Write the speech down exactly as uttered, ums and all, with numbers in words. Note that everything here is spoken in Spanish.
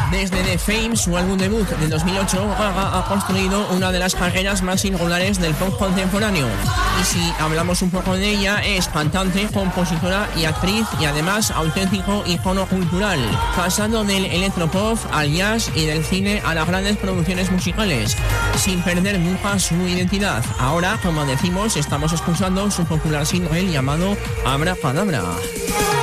Desde The Fame, su álbum debut de dos mil ocho, Gaga ha construido una de las carreras más singulares del pop contemporáneo. Y si hablamos un poco de ella, es cantante, compositora y actriz, y además auténtico icono cultural, pasando del electropop al jazz y del cine a las grandes producciones musicales, sin perder nunca su identidad. Ahora, como decimos, estamos escuchando su popular single llamado Abracadabra.